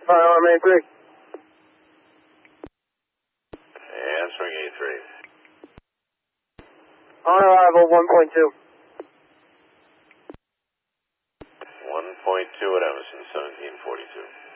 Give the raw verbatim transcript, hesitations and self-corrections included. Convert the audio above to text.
Fire alarm A three. Answering A three. On arrival, one point two. one point two at Emerson, seventeen forty-two.